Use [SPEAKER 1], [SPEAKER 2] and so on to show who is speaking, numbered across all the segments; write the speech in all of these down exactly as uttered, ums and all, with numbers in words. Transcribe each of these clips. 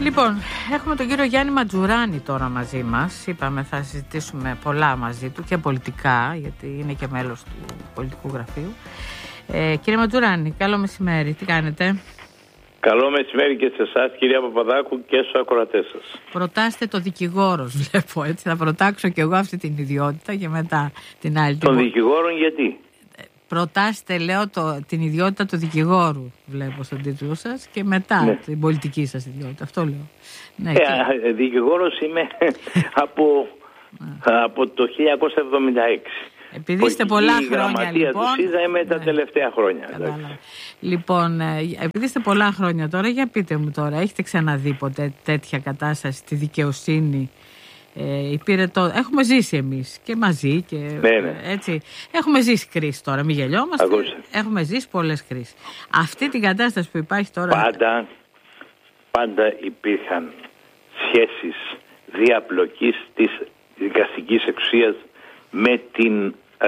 [SPEAKER 1] Λοιπόν, έχουμε τον κύριο Γιάννη Ματζουράνη τώρα μαζί μας. Είπαμε θα συζητήσουμε πολλά μαζί του και πολιτικά, γιατί είναι και μέλος του πολιτικού γραφείου. Ε, κύριε Ματζουράνη, καλό μεσημέρι. Τι κάνετε?
[SPEAKER 2] Καλό μεσημέρι και σε εσάς, κυρία Παπαδάκου, και στους ακροατές σας.
[SPEAKER 1] Προτάστε το δικηγόρος, βλέπω, έτσι. Θα προτάξω κι εγώ αυτή την ιδιότητα και μετά την άλλη.
[SPEAKER 2] Τον δικηγόρο γιατί?
[SPEAKER 1] Προτάστε, λέω, το, την ιδιότητα του δικηγόρου, βλέπω στον τίτλο σας, και μετά ναι. την πολιτική σας ιδιότητα. Αυτό λέω. Ναι,
[SPEAKER 2] ε, και... Δικηγόρος είμαι από, από το χίλια εννιακόσια εβδομήντα έξι.
[SPEAKER 1] Επειδή είστε πολλά χρόνια, λοιπόν.
[SPEAKER 2] Του ΣΥΖΑ είμαι τα
[SPEAKER 1] ναι.
[SPEAKER 2] τελευταία χρόνια.
[SPEAKER 1] Λοιπόν, επειδή είστε πολλά χρόνια τώρα, για πείτε μου τώρα, έχετε ξαναδεί ποτέ τέτοια κατάσταση στη δικαιοσύνη? Ε, υπήρε το... Έχουμε ζήσει εμείς και μαζί και
[SPEAKER 2] ναι, ναι.
[SPEAKER 1] έτσι. Έχουμε ζήσει κρίση τώρα, μην γελιόμαστε.
[SPEAKER 2] Ακούσε.
[SPEAKER 1] Έχουμε ζήσει πολλές κρίσεις. Αυτή την κατάσταση που υπάρχει τώρα.
[SPEAKER 2] Πάντα, πάντα υπήρχαν σχέσεις διαπλοκής της δικαστικής εξουσίας με την ε,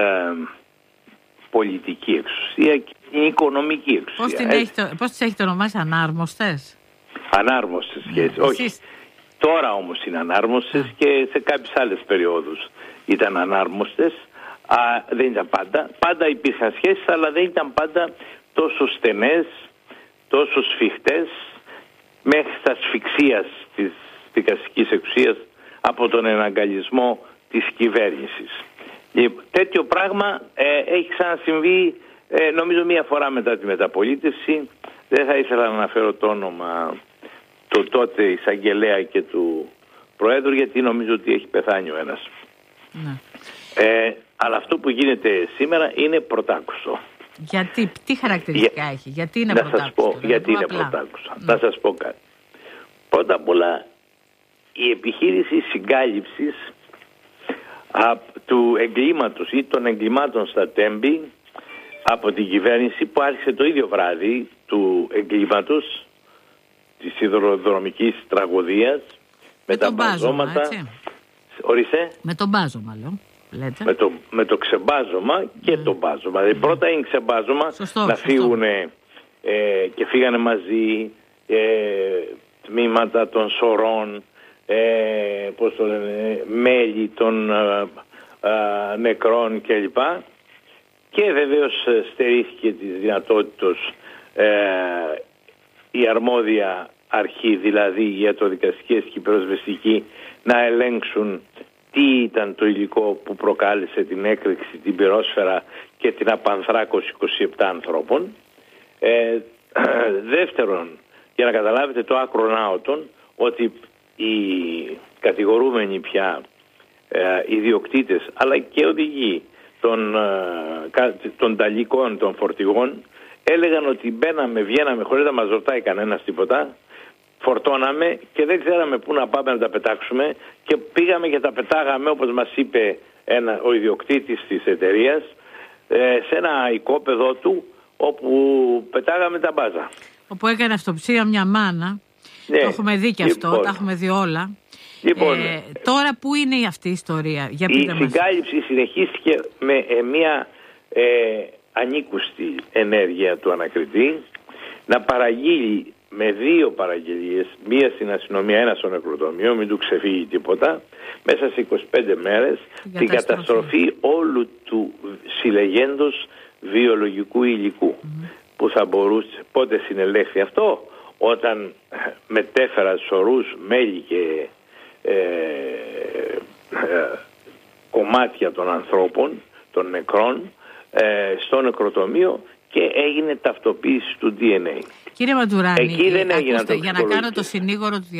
[SPEAKER 2] πολιτική εξουσία και την οικονομική εξουσία.
[SPEAKER 1] Πώς, την έχετε, πώς τις έχετε ονομάσει, ανάρμοστες?
[SPEAKER 2] Ανάρμοστες σχέσεις, ναι, όχι. Εσείς... Τώρα όμως είναι ανάρμοστες και σε κάποιες άλλες περιόδους ήταν ανάρμοστες. Α, δεν ήταν πάντα. Πάντα υπήρχαν σχέσεις, αλλά δεν ήταν πάντα τόσο στενές, τόσο σφιχτές, μέχρι τα ασφυξίας της δικαστικής εξουσίας από τον εναγκαλισμό της κυβέρνησης. Και τέτοιο πράγμα ε, έχει ξανασυμβεί ε, νομίζω μία φορά μετά τη μεταπολίτευση. Δεν θα ήθελα να αναφέρω το όνομα του τότε εισαγγελέα και του Προέδρου, γιατί νομίζω ότι έχει πεθάνει ο ένας. Ναι. Ε, αλλά αυτό που γίνεται σήμερα είναι πρωτάκουστο.
[SPEAKER 1] Γιατί, τι χαρακτηριστικά Για, έχει, γιατί είναι πρωτάκουστο?
[SPEAKER 2] Να σας πω
[SPEAKER 1] δηλαδή,
[SPEAKER 2] γιατί είναι
[SPEAKER 1] απλά.
[SPEAKER 2] πρωτάκουστο.
[SPEAKER 1] Ναι.
[SPEAKER 2] Θα σας πω κάτι. Πρώτα απ' όλα, η επιχείρηση συγκάλυψης α, του εγκλήματος ή των εγκλημάτων στα Τέμπη από την κυβέρνηση, που άρχισε το ίδιο βράδυ του εγκλήματος, της σιδηροδρομικής τραγωδίας, με, με τα μπάζωματα. Έτσι. Ορίστε.
[SPEAKER 1] Με το μπάζωμα, λέω. Λέτε.
[SPEAKER 2] Με το, με το ξεμπάζωμα και mm. το μπάζωμα. Δηλαδή, πρώτα είναι ξεμπάζωμα, σωστό, να φύγουν ε, και φύγανε μαζί ε, τμήματα των σωρών, ε, πώς το λένε, μέλη των ε, ε, νεκρών κλπ. Και βεβαίως στερήθηκε της δυνατότητας ε, η αρμόδια αρχή, δηλαδή η ιατροδικαστική και η πυροσβεστική, να ελέγξουν τι ήταν το υλικό που προκάλεσε την έκρηξη, την πυρόσφαιρα και την απανθράκωση είκοσι επτά ανθρώπων. Ε, δεύτερον, για να καταλάβετε το άκρον άωτον, ότι οι κατηγορούμενοι πια ε, ιδιοκτήτες αλλά και οδηγοί των, ε, των ταλικών, των φορτηγών, έλεγαν ότι μπαίναμε, βγαίναμε χωρίς να μας ρωτάει κανένας τίποτα, φορτώναμε και δεν ξέραμε πού να πάμε να τα πετάξουμε και πήγαμε και τα πετάγαμε, όπως μας είπε ένα, ο ιδιοκτήτης της εταιρείας, ε, σε ένα οικόπεδο του όπου πετάγαμε τα μπάζα.
[SPEAKER 1] Όπου έκανε αυτοψία μια μάνα. Ναι. Το έχουμε δει και αυτό, λοιπόν, τα έχουμε δει όλα.
[SPEAKER 2] Λοιπόν,
[SPEAKER 1] ε, τώρα πού είναι αυτή η ιστορία? Για
[SPEAKER 2] η συγκάλυψη συνεχίστηκε με ε, μια ε, ανήκουστη ενέργεια του ανακριτή να παραγγείλει με δύο παραγγελίες, μία στην αστυνομία, ένα στο νεκροτομείο, μην του ξεφύγει τίποτα, μέσα σε είκοσι πέντε μέρες την, την καταστροφή όλου του συλλεγέντος βιολογικού υλικού. Mm-hmm. Που θα μπορούσε, πότε συνελέχθη αυτό? Όταν μετέφερα σωρούς, μέλη και ε, ε, κομμάτια των ανθρώπων, των νεκρών, ε, στο νεκροτομείο και έγινε ταυτοποίηση του ντι εν έι.
[SPEAKER 1] Κύριε Ματζουράνη,
[SPEAKER 2] εκεί δεν έγινε,
[SPEAKER 1] ακούστε, για να κάνω το συνήγορο του